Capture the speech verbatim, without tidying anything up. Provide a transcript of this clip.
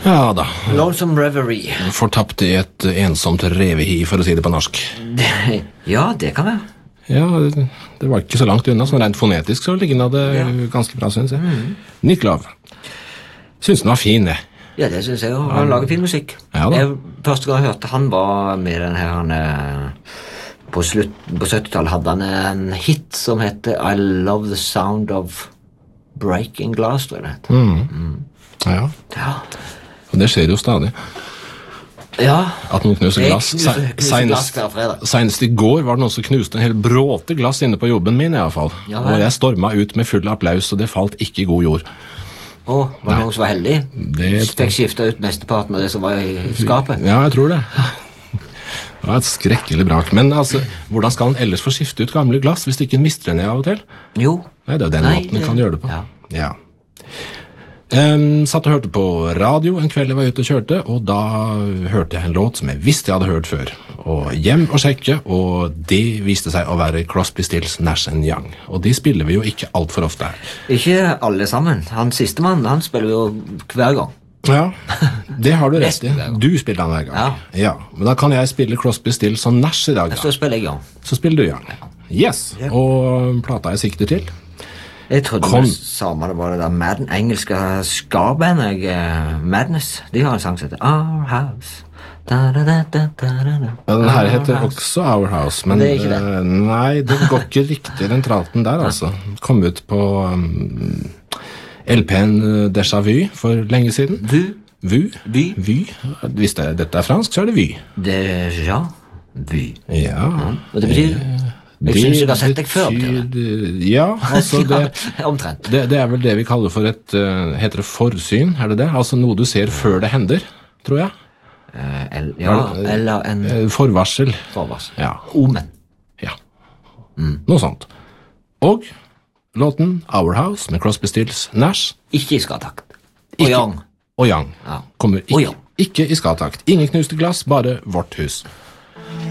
Ja da. Lonesome Reverie. Fortapt i et ensomt revehi, for å si det på norsk. Ja, det kan være. Ja, det var ikke så langt unna, så rent fonetisk så ligner det ja. ganske bra, synes jeg. Mm. Nick Love. Synes den var fin, det. Ja, det synes jeg, og han lager fin musikk. Ja da. Jeg, første gang jeg hørte han var med den her, han, på, slutt, på syttitallet hadde han en hit som heter I Love the Sound of Breaking Glass, tror jeg det heter. Mm. Mm. Ja. Ja. Og det skjer jo stadig. Ja. At noen knuser glass. Knuser, knuser glass hver fredag. Senest i går var det noen som knuste en hel bråte glass inne på jobben min i hvert fall. Ja, og jeg stormet ut med full applaus, og det falt ikke i god jord. Åh, var det noen som var heldig? Det fikk skiftet ut mesteparten av det som var i skapet. Ja, jeg tror det. Det var et skrekkelig brak. Men altså, hvordan skal han ellers få skifte ut gamle glass hvis ikke mister den av og til? Jo. Nei, det er den Nei, måten han kan gjøre det på. Ja. Ja. Um, satt og hørte på radio en kveld jeg var ute og kjørte, og da hørte jeg en låt som jeg visste jeg hadde hørt før. Og hjem og sjekke, og det viste seg å være Crosby, Stills, Nash and Young. Og de spiller vi jo ikke alt for ofte her. Ikke alle sammen. Han siste mann, han spiller jo hver gang. Ja, det har du rett i. Du spiller han hver gang. Ja. Ja. Men da kan jeg spille Crosby, Stills og Nash i dag. Da. Så spiller jeg Young. Så spiller du Young. Yes, ja. Og plata jeg sikter til. Jeg trodde Kom. det samme det var det der Madden, engelske ska-bandet, uh, Madness. De har en sang som heter Our House. Da, da, da, da, da, da. Ja, den her heter også Our House, men det er ikke det. Uh, nei, det går ikke riktig den tralten der, altså. Kom ut på um, L P-en Déjà Vu for lenge siden. Vu. Vu. Vy. Vy. Hvis det, dette er fransk, så er det Vy. Déjà Vu. Ja. ja. Og det betyr... Jeg det synes jeg har sett deg før til Ja, altså det, omtrent. Det, det er vel det vi kaller for et, uh, heter det forsyn, er det det? Altså noe du ser før det hender, tror jeg. Uh, el, ja, eller en... Uh, forvarsel. Forvarsel. Ja. Omen. Ja, mm. noe sånt. Og låten Our House med Crosby, Stills, Nash. Ikke i skatakt. Og Young. Og Young. Ja. Kommer ikke, og Young. ikke i skatakt. Ingen knuste glass, bare vårt hus.